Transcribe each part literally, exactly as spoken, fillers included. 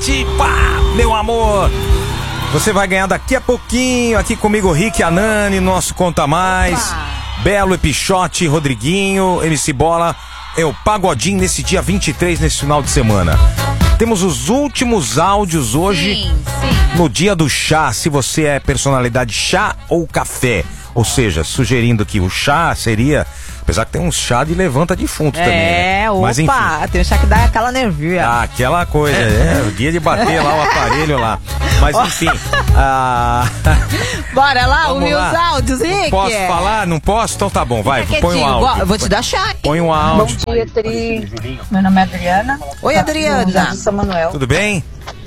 participa, meu amor. Você vai ganhar daqui a pouquinho, aqui comigo, Rick Anani, nosso Conta Mais. Opa. Belo Epichote, Rodriguinho, M C Bola. É o Pagodinho nesse dia vinte e três, nesse final de semana. Temos os últimos áudios hoje, sim, sim. No dia do chá, se você é personalidade chá ou café. Ou seja, sugerindo que o chá seria... Apesar que tem um chá de levanta defunto é, também, né? É, opa, mas, enfim, tem um chá que dá aquela nervia. Ah, aquela coisa, é, o dia de bater lá o aparelho lá. Mas enfim, ah... Bora lá, Vamos ouvir lá. os áudios, Rick. Posso falar? Não posso? Então tá bom, vai, põe um áudio. Eu vou te dar chá. Põe um áudio. Bom dia, Tri. Meu nome é Adriana. Oi, Adriana. São Manuel. Tudo bem?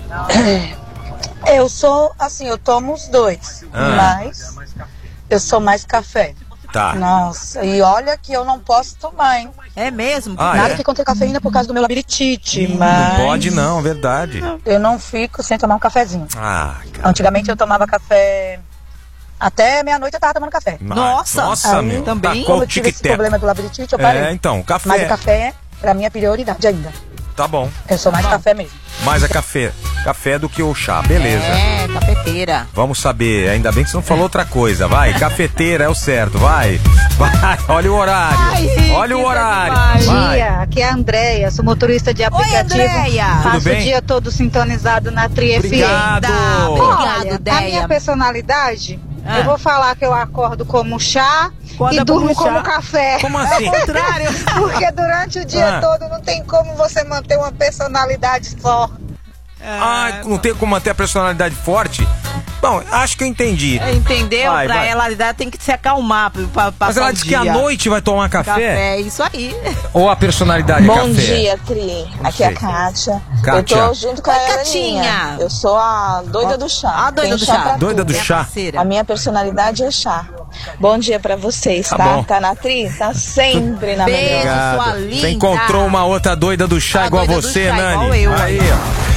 Eu sou, assim, eu tomo os dois, ah. mas eu sou mais café. Tá. Nossa, e olha que eu não posso tomar, hein? É mesmo? Ah, Nada é? que contra cafeína por causa do meu labirintite, hum, mas... Não pode não, verdade. Eu não fico sem tomar um cafezinho. Ah, cara. Antigamente eu tomava café... Até meia-noite eu tava tomando café. Nossa, Nossa aí, meu. Também. Como eu tive esse problema do labirintite, eu parei. É, então, café. Mas o café, pra mim, é prioridade ainda. Tá bom. Eu sou mais tá café mesmo. Mais é café. Café do que o chá, beleza. É, cafeteira. Vamos saber, ainda bem que você não falou outra coisa. Vai, cafeteira é o certo, vai. Vai, olha o horário. Ai, olha o horário. Bom dia, aqui é a Andréia, sou motorista de aplicativo. Oi, Andréia. Passo Tudo bem? o dia todo sintonizado na Tri F M. Obrigado. Obrigado, Olha, a minha personalidade, ah. eu vou falar que eu acordo como chá Acorda e durmo como, como café. Como assim? É o contrário. Porque durante o dia Ah. todo não tem como você manter uma personalidade só. Ah, não tem como manter a personalidade forte? Bom, acho que eu entendi. É, entendeu? Vai, pra vai. ela, ela tem que se acalmar pra passar Mas ela o disse dia. que à noite vai tomar café? Café, isso aí. Ou a personalidade Bom é café? dia, Tri. Aqui sei. é a Kátia. Kátia. Eu tô junto com a Oi, Elaninha. Catinha. Eu sou a doida do chá. A doida Tem do chá chá. pra Doida tudo. do chá. A minha personalidade é chá. Bom dia pra vocês, Tá tá? bom. Tá na Tri? Tá sempre na Beijo, melhor. sua Obrigado. linda. Você encontrou uma outra doida do chá A igual doida do você, chá, Nani? igual eu. Aí, ó.